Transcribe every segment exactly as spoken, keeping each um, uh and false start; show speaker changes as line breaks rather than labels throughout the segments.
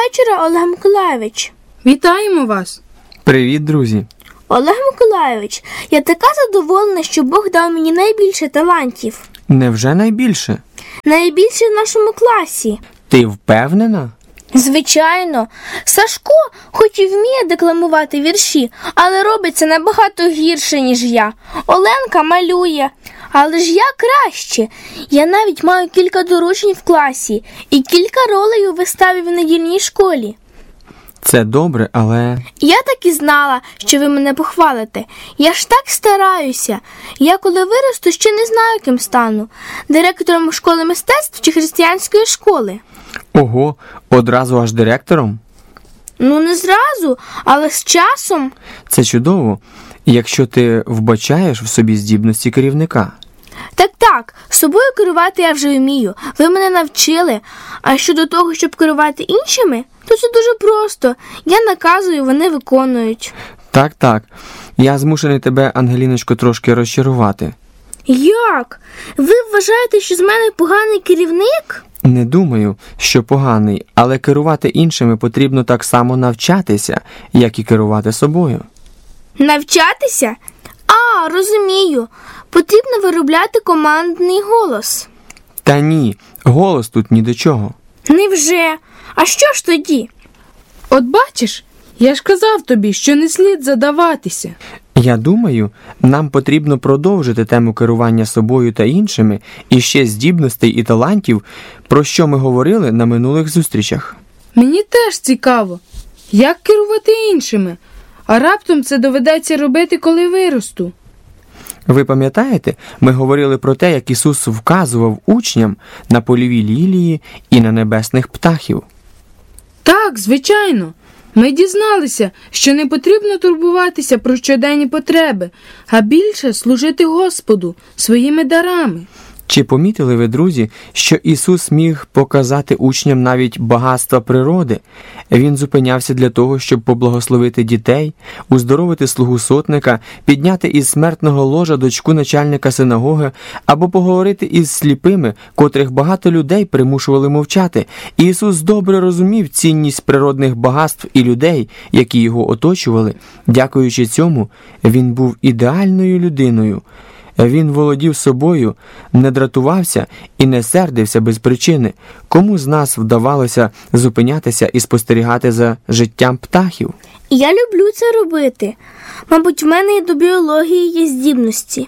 вечора, Олег Миколайович.
Вітаємо вас.
Привіт, друзі.
Олег Миколайович, я така задоволена, що Бог дав мені найбільше талантів.
Невже найбільше?
Найбільше в нашому класі.
Ти впевнена?
Звичайно. Сашко хоч і вміє декламувати вірші, але робить це набагато гірше, ніж я. Оленка малює. Але ж я краще. Я навіть маю кілька доручень в класі і кілька ролей у виставі в недільній школі.
Це добре, але...
Я так і знала, що ви мене похвалите. Я ж так стараюся. Я коли виросту, ще не знаю, ким стану. Директором школи мистецтв чи християнської школи.
Ого, одразу аж директором?
Ну, не зразу, але з часом.
Це чудово, якщо ти вбачаєш в собі здібності керівника.
Так-так, собою керувати я вже вмію. Ви мене навчили. А щодо того, щоб керувати іншими, то це дуже просто. Я наказую, вони виконують.
Так-так, я змушений тебе, Ангеліночко, трошки розчарувати.
Як? Ви вважаєте, що з мене поганий керівник?
Не думаю, що поганий, але керувати іншими потрібно так само навчатися, як і керувати собою.
Навчатися? А, розумію. Потрібно виробляти командний голос.
Та ні, голос тут ні до чого.
Невже? А що ж тоді?
От бачиш, я ж казав тобі, що не слід задаватися.
Я думаю, нам потрібно продовжити тему керування собою та іншими і ще здібностей і талантів, про що ми говорили на минулих зустрічах.
Мені теж цікаво, як керувати іншими, а раптом це доведеться робити, коли виросту.
Ви пам'ятаєте, ми говорили про те, як Ісус вказував учням на польові лілії і на небесних птахів?
Так, звичайно. Ми дізналися, що не потрібно турбуватися про щоденні потреби, а більше служити Господу своїми дарами.
Чи помітили ви, друзі, що Ісус міг показати учням навіть багатства природи? Він зупинявся для того, щоб поблагословити дітей, уздоровити слугу сотника, підняти із смертного ложа дочку начальника синагоги або поговорити із сліпими, котрих багато людей примушували мовчати. Ісус добре розумів цінність природних багатств і людей, які його оточували. Дякуючи цьому, він був ідеальною людиною. Він володів собою, не дратувався і не сердився без причини. Кому з нас вдавалося зупинятися і спостерігати за життям птахів?
Я люблю це робити. Мабуть, в мене і до біології є здібності.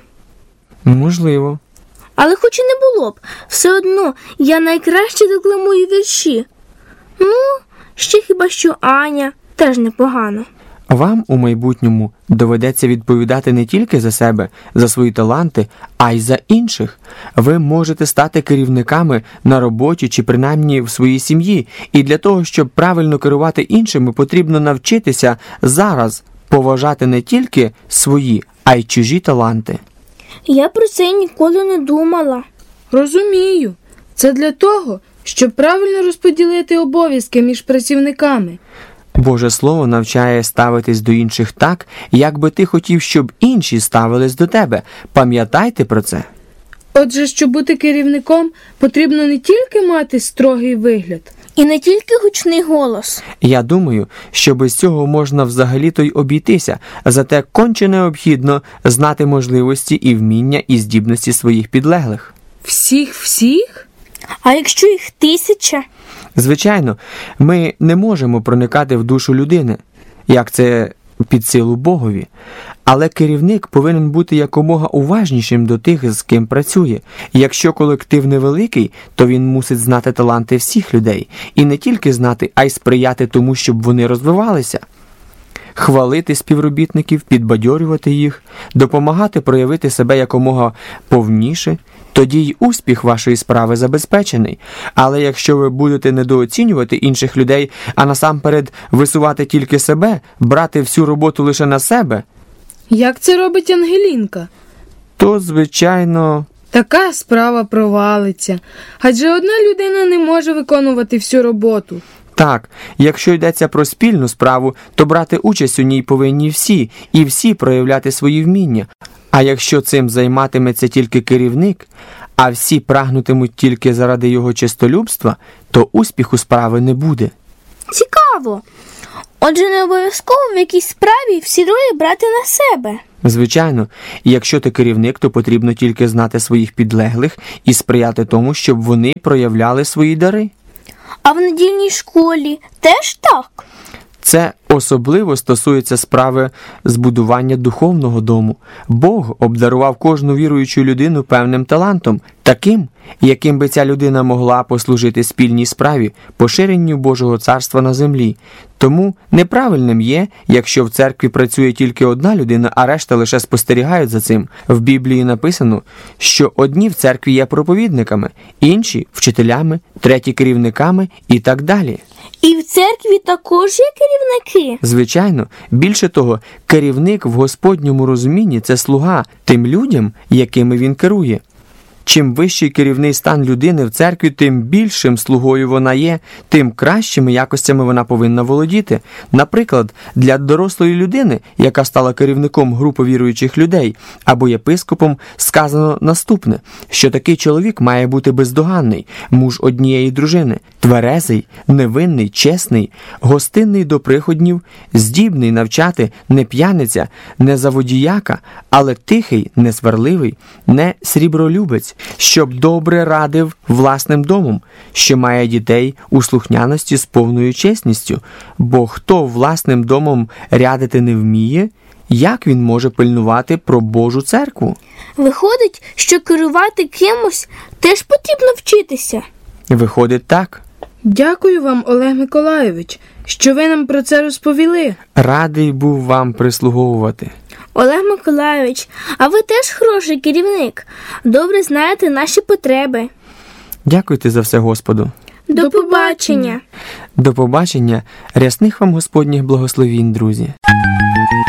Можливо.
Але хоч і не було б, все одно я найкраще декламую вірші. Ну, ще хіба що Аня, теж непогано.
Вам у майбутньому доведеться відповідати не тільки за себе, за свої таланти, а й за інших. Ви можете стати керівниками на роботі чи принаймні в своїй сім'ї. І для того, щоб правильно керувати іншими, потрібно навчитися зараз поважати не тільки свої, а й чужі таланти.
Я про це ніколи не думала.
Розумію. Це для того, щоб правильно розподілити обов'язки між працівниками.
Боже Слово навчає ставитись до інших так, як би ти хотів, щоб інші ставились до тебе. Пам'ятайте про це.
Отже, щоб бути керівником, потрібно не тільки мати строгий вигляд.
І не тільки гучний голос.
Я думаю, що без цього можна взагалі-то й обійтися, зате конче необхідно знати можливості і вміння і здібності своїх підлеглих.
Всіх-всіх?
А якщо їх тисяча?
Звичайно, ми не можемо проникати в душу людини, як це під силу Богові. Але керівник повинен бути якомога уважнішим до тих, з ким працює. Якщо колектив невеликий, то він мусить знати таланти всіх людей. І не тільки знати, а й сприяти тому, щоб вони розвивалися. Хвалити співробітників, підбадьорювати їх, допомагати проявити себе якомога повніше, тоді й успіх вашої справи забезпечений. Але якщо ви будете недооцінювати інших людей, а насамперед висувати тільки себе, брати всю роботу лише на себе,
як це робить Ангелінка,
то, звичайно...
така справа провалиться. Адже одна людина не може виконувати всю роботу.
Так, якщо йдеться про спільну справу, то брати участь у ній повинні всі, і всі проявляти свої вміння. А якщо цим займатиметься тільки керівник, а всі прагнутимуть тільки заради його честолюбства, то успіху справи не буде.
Цікаво. Отже, не обов'язково в якійсь справі всі ролі брати на себе.
Звичайно, і якщо ти керівник, то потрібно тільки знати своїх підлеглих і сприяти тому, щоб вони проявляли свої дари.
А в недільній школі теж так?
Це особливо стосується справи збудування духовного дому. Бог обдарував кожну віруючу людину певним талантом, таким, яким би ця людина могла послужити спільній справі, поширенню Божого царства на землі. Тому неправильним є, якщо в церкві працює тільки одна людина, а решта лише спостерігають за цим. В Біблії написано, що одні в церкві є проповідниками, інші – вчителями, треті – керівниками і так далі.
І в церкві також є керівники?
Звичайно. Більше того, керівник в Господньому розумінні – це слуга тим людям, якими він керує. Чим вищий керівний стан людини в церкві, тим більшим слугою вона є, тим кращими якостями вона повинна володіти. Наприклад, для дорослої людини, яка стала керівником групи віруючих людей, або єпископом, сказано наступне, що такий чоловік має бути бездоганний, муж однієї дружини, тверезий, невинний, чесний, гостинний до приходнів, здібний навчати, не п'яниця, не заводіяка, але тихий, не сварливий, не срібролюбець, щоб добре радив власним домом, що має дітей у слухняності з повною чесністю, бо хто власним домом рядити не вміє, як він може пильнувати про Божу церкву?
Виходить, що керувати кимось теж потрібно вчитися.
Виходить так.
Дякую вам, Олег Миколайович, що ви нам про це розповіли.
Радий був вам прислуговувати.
Олег Миколайович, а ви теж хороший керівник. Добре знаєте наші потреби.
Дякуйте за все Господу.
До,
До
побачення.
побачення.
До побачення. Рясних вам Господніх благословінь, друзі.